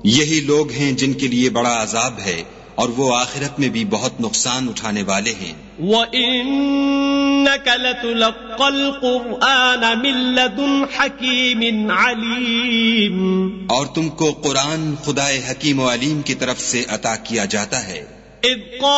यही लोग हैं जिनके लिए बड़ा अजाब है और वो आखिरत में भी बहुत नुकसान उठाने वाले हैं। वइन्नक लतुलक्कल कुरआन मिन लदुन हकीमिन अलीम, और तुमको कुरान खुदाए हकीम व अलीम की तरफ से अता किया जाता है।